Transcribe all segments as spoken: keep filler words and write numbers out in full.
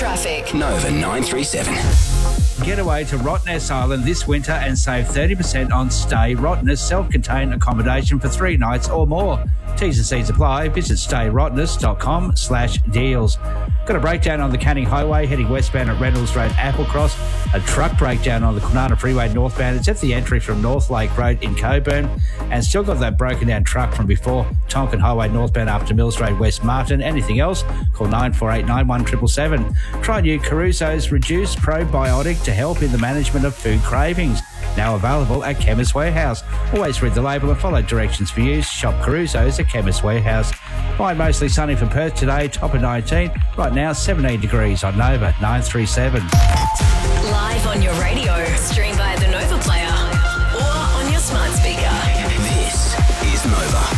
Traffic. Nova nine three seven. Get away to Rottnest Island this winter and save thirty percent on stay. Rottnest self-contained accommodation for three nights or more. T's and C's apply. Visit stayrottnest.com slash deals. Got a breakdown on the Canning Highway heading westbound at Reynolds Road, Applecross. A truck breakdown on the Kwinana Freeway northbound. It's at the entry from North Lake Road in Coburn. And still got that broken down truck from before. Tonkin Highway northbound up to Mills Road, West Martin. Anything else? Call nine four eight nine one seven seven seven. Try new Caruso's Reduced Probiotic to help in the management of food cravings. Now available at Chemist Warehouse. Always read the label and follow directions for use. Shop Caruso's at Chemist Warehouse. Fine, mostly sunny for Perth today, top of nineteen. Right now, seventeen degrees on Nova nine three seven. Live on your radio. Stream via the Nova Player or on your smart speaker. This is Nova.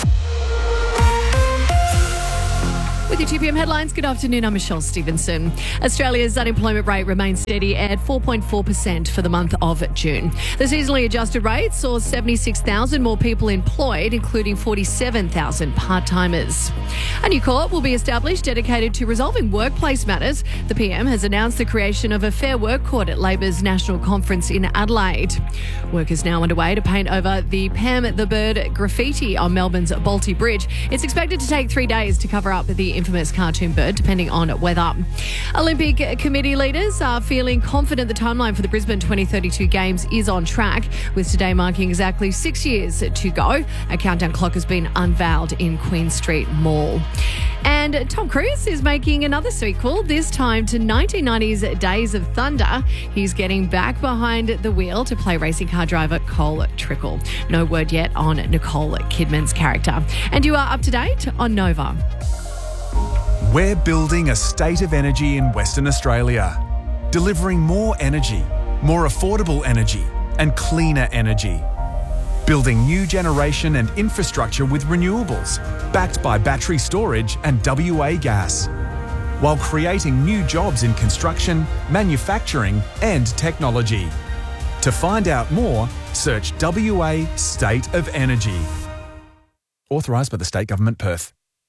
With your two p m headlines, good afternoon, I'm Michelle Stevenson. Australia's unemployment rate remains steady at four point four percent for the month of June. The seasonally adjusted rate saw seventy-six thousand more people employed, including forty-seven thousand part-timers. A new court will be established dedicated to resolving workplace matters. The P M has announced the creation of a Fair Work Court at Labor's National Conference in Adelaide. Work is now underway to paint over the Pam the Bird graffiti on Melbourne's Balti Bridge. It's expected to take three days to cover up the infamous cartoon bird, depending on weather. Olympic committee leaders are feeling confident the timeline for the Brisbane twenty thirty-two Games is on track, with today marking exactly six years to go. A countdown clock has been unveiled in Queen Street Mall. And Tom Cruise is making another sequel, this time to nineteen nineties Days of Thunder. He's getting back behind the wheel to play racing car driver Cole Trickle. No word yet on Nicole Kidman's character. And you are up to date on Nova. We're building a state of energy in Western Australia, delivering more energy, more affordable energy and cleaner energy. Building new generation and infrastructure with renewables, backed by battery storage and W A gas, while creating new jobs in construction, manufacturing and technology. To find out more, search W A State of Energy. Authorised by the State Government, Perth.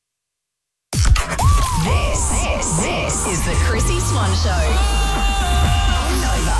This, this, this is the Chrissy Swan Show. On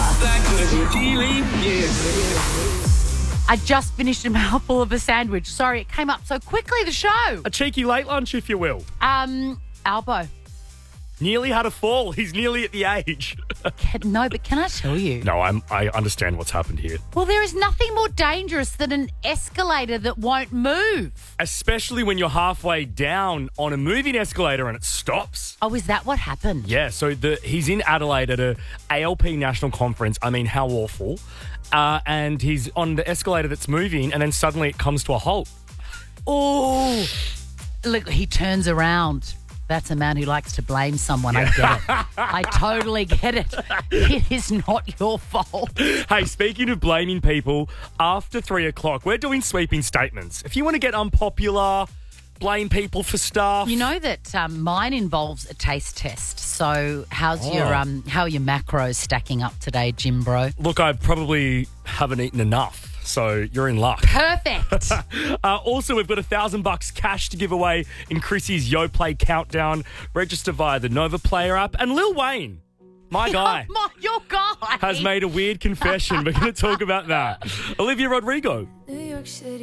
Nova. I just finished a mouthful of a sandwich. Sorry, it came up so quickly, the show. A cheeky late lunch, if you will. Um, Albo. Nearly had a fall. He's nearly at the age. Can, no, but can I tell you? No, I'm, I understand what's happened here. Well, there is nothing more dangerous than an escalator that won't move. Especially when you're halfway down on a moving escalator and it stops. Oh, is that what happened? Yeah, so the he's in Adelaide at a A L P National Conference. I mean, how awful. Uh, and he's on the escalator that's moving and then suddenly it comes to a halt. Oh, look, he turns around. That's a man who likes to blame someone. Yeah. I get it. I totally get it. It is not your fault. Hey, speaking of blaming people, after three o'clock, we're doing sweeping statements. If you want to get unpopular, blame people for stuff. You know that um, mine involves a taste test. So how's oh. your um, how are your macros stacking up today, Jim Bro? Look, I probably haven't eaten enough. So you're in luck. Perfect. uh, also, we've got a thousand bucks cash to give away in Chrissy's Yo Play Countdown. Register via the Nova Player app. And Lil Wayne, my guy, my, your guy, has made a weird confession. We're going to talk about that. Olivia Rodrigo. New York City.